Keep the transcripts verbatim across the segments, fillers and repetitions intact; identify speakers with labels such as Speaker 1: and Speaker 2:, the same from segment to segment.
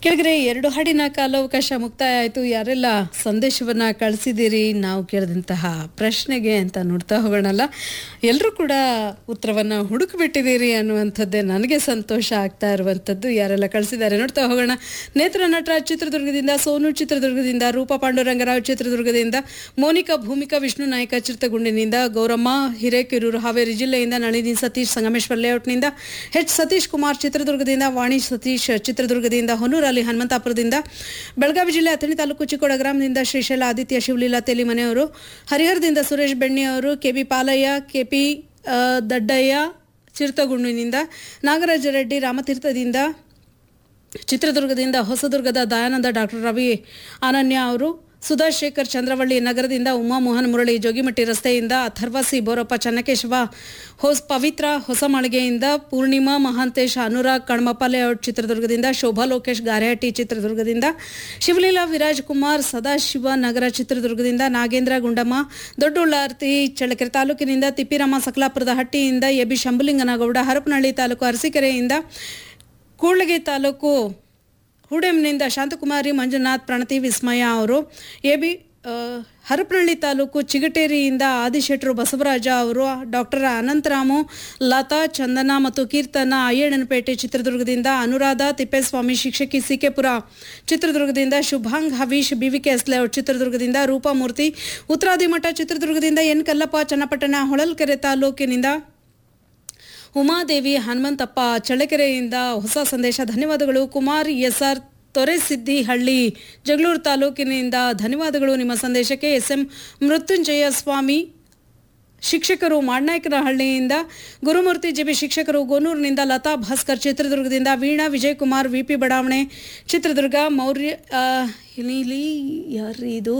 Speaker 1: ಕೆಳಗರೆ ಎರಡು ಹಾಡಿನ ಕಾಲಾವಕಾಶ ಮುಕ್ತಾಯ ಆಯಿತು. ಯಾರೆಲ್ಲ ಸಂದೇಶವನ್ನು ಕಳಿಸಿದ್ದೀರಿ ನಾವು ಕೇಳಿದಂತಹ ಪ್ರಶ್ನೆಗೆ ಅಂತ ನೋಡ್ತಾ ಹೋಗೋಣಲ್ಲ. ಎಲ್ಲರೂ ಕೂಡ ಉತ್ತರವನ್ನು ಹುಡುಕಿಬಿಟ್ಟಿದ್ದೀರಿ ಅನ್ನುವಂಥದ್ದೇ ನನಗೆ ಸಂತೋಷ ಆಗ್ತಾ ಇರುವಂಥದ್ದು. ಯಾರೆಲ್ಲ ಕಳಿಸಿದ್ದಾರೆ ನೋಡ್ತಾ ಹೋಗೋಣ. ನೇತ್ರ ನಟರಾಜ್ ಚಿತ್ರದುರ್ಗದಿಂದ, ಸೋನು ಚಿತ್ರದುರ್ಗದಿಂದ, ರೂಪಾ ಪಾಂಡುರಂಗರಾವ್ ಚಿತ್ರದುರ್ಗದಿಂದ, ಮೋನಿಕಾ ಭೂಮಿಕಾ ವಿಷ್ಣು ನಾಯಕ ಚಿತ್ರಗುಂಡಿನಿಂದ, ಗೌರಮ್ಮ ಹಿರೇಕೆರೂರು ಹಾವೇರಿ ಜಿಲ್ಲೆಯಿಂದ, ನಳಿನಿ ಸತೀಶ್ ಸಂಗಮೇಶ್ವರ ಲೇಔಟ್ನಿಂದ, ಎಚ್ ಸತೀಶ್ ಕುಮಾರ್ ಚಿತ್ರದುರ್ಗದಿಂದ, ವಾಣಿ ಸತೀಶ್ ಚಿತ್ರದುರ್ಗದಿಂದ, ಹೊನ್ನೂರಲ್ಲಿ ಹನುಮಂತಾಪುರದಿಂದ, ಬೆಳಗಾವಿ ಜಿಲ್ಲೆ ಅಥಣಿ ತಾಲೂಕು ಚಿಕ್ಕೋಡ ಗ್ರಾಮದಿಂದ ಶ್ರೀಶೈಲ ಆದಿತ್ಯ ಶಿವಲೀಲಾ ತೆಲಿ ಮನೆಯವರು, ಹರಿಹರದಿಂದ ಸುರೇಶ್ ಬೆಣ್ಣಿ ಅವರು, ಕೆಬಿ ಪಾಲಯ್ಯ, ಕೆಪಿ ದಡ್ಡಯ್ಯ ಚಿರತಗುಂಡಿನಿಂದ, ನಾಗರಾಜ ರೆಡ್ಡಿ ರಾಮತೀರ್ಥದಿಂದ, ಚಿತ್ರದುರ್ಗದಿಂದ, ಹೊಸದುರ್ಗದ ದಯಾನಂದ ಡಾಕ್ಟರ್ ರವಿ ಅನನ್ಯ ಅವರು, ಸುಧಾಶೇಖರ್ ಚಂದ್ರವಳ್ಳಿ ನಗರದಿಂದ, ಉಮಾ ಮೋಹನ್ ಮುರಳಿ ಜೋಗಿಮಟ್ಟಿ ರಸ್ತೆಯಿಂದ, ಅಥರ್ವಸಿ ಬೋರಪ್ಪ ಚನ್ನಕೇಶವ ಹೊಸ ಪವಿತ್ರ ಹೊಸಮಾಳಿಗೆಯಿಂದ, ಪೂರ್ಣಿಮಾ ಮಹಾಂತೇಶ್ ಅನುರಾಗ್ ಕಣ್ಮಪ್ಪ ಲೇಔಟ್ ಚಿತ್ರದುರ್ಗದಿಂದ, ಶೋಭಾ ಲೋಕೇಶ್ ಗಾರೆಹಟ್ಟಿ ಚಿತ್ರದುರ್ಗದಿಂದ, ಶಿವಲೀಲಾ ವಿರಾಜ್ ಕುಮಾರ್ ಸದಾಶಿವ ನಗರ ಚಿತ್ರದುರ್ಗದಿಂದ, ನಾಗೇಂದ್ರ ಗುಂಡಮ್ಮ ದೊಡ್ಡುಳ್ಳಾರ್ತಿ ಚಳ್ಳಕೆರೆ ತಾಲೂಕಿನಿಂದ, ತಿಪ್ಪಿರಾಮ ಸಕಲಾಪುರದ ಹಟ್ಟಿಯಿಂದ, ಎ ಬಿ ಶಂಭುಲಿಂಗನಗೌಡ ಹರಪನಹಳ್ಳಿ ತಾಲೂಕು ಅರಸೀಕೆರೆಯಿಂದ, ಕೂಡ್ಲಿಗಿ ತಾಲೂಕು ಹುಡೆಮ್ನಿಂದ ಶಾಂತಕುಮಾರಿ ಮಂಜುನಾಥ್ ಪ್ರಣತಿ ವಿಸ್ಮಯ ಅವರು, ಎ ಬಿ ಹರಪನಹಳ್ಳಿ ತಾಲೂಕು ಚಿಗಟೇರಿಯಿಂದ ಆದಿಶೆಟ್ರು ಬಸವರಾಜ ಅವರು, ಡಾಕ್ಟರ್ ಅನಂತರಾಮು, ಲತಾ ಚಂದನ ಮತ್ತು ಕೀರ್ತನ ಅಯ್ಯಣ್ಣನಪೇಟೆ ಚಿತ್ರದುರ್ಗದಿಂದ, ಅನುರಾಧ ತಿಪ್ಪೇಸ್ವಾಮಿ ಶಿಕ್ಷಕಿ ಸಿಕೆಪುರ ಚಿತ್ರದುರ್ಗದಿಂದ, ಶುಭಾಂಗ್ ಹವೀಶ್ ಬಿವಿಕೆ ಲೇಔಟ್ ಚಿತ್ರದುರ್ಗದಿಂದ, ರೂಪಮೂರ್ತಿ ಉತ್ತರಾದಿಮಠ ಚಿತ್ರದುರ್ಗದಿಂದ, ಎನ್ ಕಲ್ಲಪ್ಪ ಚನ್ನಪಟ್ಟಣ ಹೊಳಲ್ಕೆರೆ ತಾಲೂಕಿನಿಂದ, ಉಮಾದೇವಿ ಹನುಮಂತಪ್ಪ ಚಳ್ಳಕೆರೆಯಿಂದ ಹೊಸ ಸಂದೇಶ ಧನ್ಯವಾದಗಳು. ಕುಮಾರ್ ಎಸ್ ಆರ್ ತೊರೆಸಿದ್ದಿಹಳ್ಳಿ ಜಗಳೂರು ತಾಲೂಕಿನಿಂದ ಧನ್ಯವಾದಗಳು ನಿಮ್ಮ ಸಂದೇಶಕ್ಕೆ. ಎಸ್ ಎಂ ಮೃತ್ಯುಂಜಯ ಸ್ವಾಮಿ ಶಿಕ್ಷಕರು ಮಾಡ್ನಾಯಕನಹಳ್ಳಿಯಿಂದ, ಗುರುಮೂರ್ತಿ ಜಿಬಿ ಶಿಕ್ಷಕರು ಗೋನೂರಿನಿಂದ, ಲತಾ ಭಾಸ್ಕರ್ ಚಿತ್ರದುರ್ಗದಿಂದ, ವೀಣಾ ವಿಜಯಕುಮಾರ್ ವಿಪಿ ಬಡಾವಣೆ ಚಿತ್ರದುರ್ಗ, ಮೌರ್ಯ ಇಲ್ಲಿ ಯಾರಿದು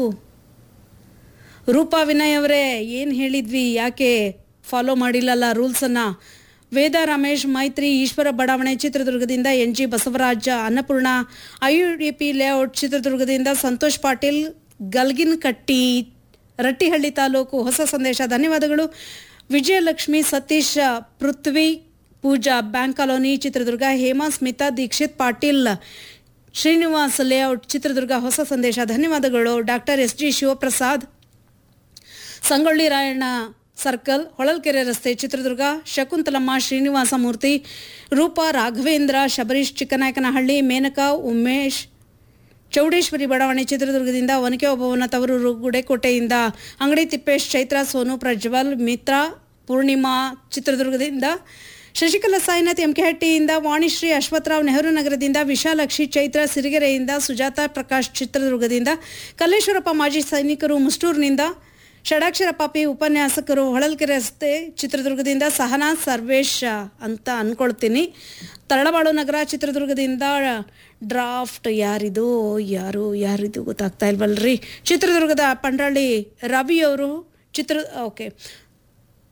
Speaker 1: ರೂಪಾ ವಿನಯ್ ಅವರೇ ಏನು ಹೇಳಿದ್ವಿ, ಯಾಕೆ ಫಾಲೋ ಮಾಡಿಲ್ಲಲ್ಲ ರೂಲ್ಸನ್ನು. ವೇದ ರಮೇಶ್ ಮೈತ್ರಿ ಈಶ್ವರ ಬಡಾವಣೆ ಚಿತ್ರದುರ್ಗದಿಂದ, N G Basavaraj Annapurna IUDP layout ಚಿತ್ರದುರ್ಗದಿಂದ, ಸಂತೋಷ್ ಪಾಟೀಲ್ ಗಲ್ಗಿನಕಟ್ಟಿ ರಟ್ಟಿಹಳ್ಳಿ ತಾಲೂಕು ಹೊಸ ಸಂದೇಶ ಧನ್ಯವಾದಗಳು. ವಿಜಯಲಕ್ಷ್ಮಿ ಸತೀಶ್ ಪೃಥ್ವಿ ಪೂಜಾ bank colony Chitradurga, Hema Smita Dixit Patil Srinivas layout Chitradurga ಹೊಸ ಸಂದೇಶ ಧನ್ಯವಾದಗಳು. Doctor S G Shivaprasad Sangolli Rayanna circle Holalkere ರಸ್ತೆ ಚಿತ್ರದುರ್ಗ, ಶಕುಂತಲಮ್ಮ ಶ್ರೀನಿವಾಸ ಮೂರ್ತಿ, ರೂಪಾ ರಾಘವೇಂದ್ರ ಶಬರೀಶ್ ಚಿಕ್ಕನಾಯಕನಹಳ್ಳಿ, ಮೇನಕಾ ಉಮೇಶ್ ಚೌಡೇಶ್ವರಿ ಬಡಾವಣೆ ಚಿತ್ರದುರ್ಗದಿಂದ, ಒನಕೆ ಓಬವ್ವನ ತವರೂರು ಗುಡೆಕೋಟೆಯಿಂದ, ಅಂಗಡಿ ತಿಪ್ಪೇಶ್ ಚೈತ್ರ ಸೋನು ಪ್ರಜ್ವಲ್ ಮಿತ್ರ ಪೂರ್ಣಿಮಾ ಚಿತ್ರದುರ್ಗದಿಂದ, ಶಶಿಕಲಾ ಸಾಯಿನಾಥ್ ಎಂಕೆಹಟ್ಟಿಯಿಂದ, ವಾಣಿಶ್ರೀ ಅಶ್ವತ್ಥರಾವ್ ನೆಹರು ನಗರದಿಂದ, ವಿಶಾಲಾಕ್ಷಿ ಚೈತ್ರ ಸಿರಿಗೆರೆಯಿಂದ, ಸುಜಾತಾ ಪ್ರಕಾಶ್ ಚಿತ್ರದುರ್ಗದಿಂದ, ಕಲ್ಲೇಶ್ವರಪ್ಪ ಮಾಜಿ ಸೈನಿಕರು ಮುಸ್ಟೂರಿನಿಂದ, ಷಡಾಕ್ಷರ ಪಾಪಿ ಉಪನ್ಯಾಸಕರು ಹೊಳಲ್ಕೆರೆ ರಸ್ತೆ ಚಿತ್ರದುರ್ಗದಿಂದ, ಸಹನಾ ಸರ್ವೇಶ್ ಅಂತ ಅಂದ್ಕೊಳ್ತೀನಿ ತರಳಬಾಳು ನಗರ ಚಿತ್ರದುರ್ಗದಿಂದ, ಡ್ರಾಫ್ಟ್ ಯಾರಿದು ಯಾರು ಯಾರಿದು ಗೊತ್ತಾಗ್ತಾ ಇಲ್ವಲ್ರಿ. ಚಿತ್ರದುರ್ಗದ ಪಂಡ್ರಳ್ಳಿ ರವಿಯವರು ಚಿತ್ರ ಓಕೆ